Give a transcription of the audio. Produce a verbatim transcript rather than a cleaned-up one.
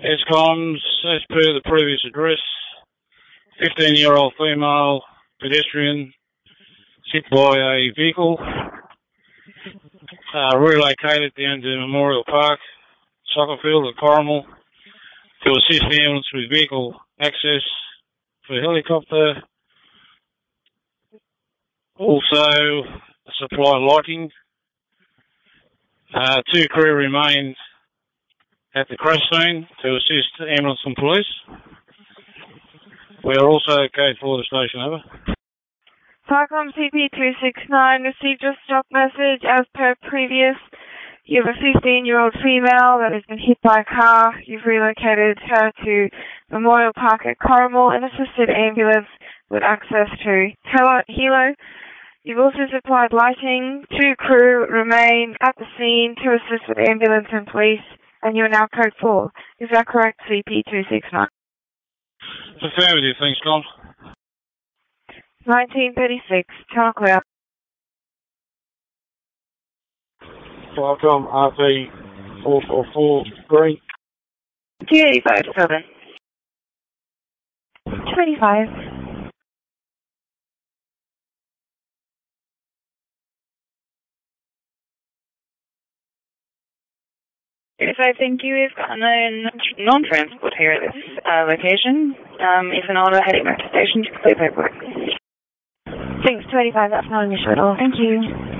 ESCOMS, as per the previous address, fifteen-year-old female pedestrian hit by a vehicle, uh, relocated down to Memorial Park, soccer field at Corrimal to assist the ambulance with vehicle access for helicopter. Also, supply lighting. Uh, two crew remain at the crash scene to assist ambulance and police. We are also code for the station, over. Parcom C P two six nine received your stop message. As per previous, you have a fifteen-year-old female that has been hit by a car. You've relocated her to Memorial Park at Corrimal and assisted ambulance with access to Hilo. You've also supplied lighting. Two crew remain at the scene to assist with ambulance and police, and you are now code four. Is that correct, C P two six nine? Affirmative, thanks, Tom. nineteen thirty-six, Channel Clear. Welcome, R P four four four, green. T eighty-five, seven. twenty-five. Yes, I think you've gotten a non-transport here at this uh, location. Um, if an order heading back to station, to complete paperwork. Thanks, twenty-five, that's not an issue at all. Thank you.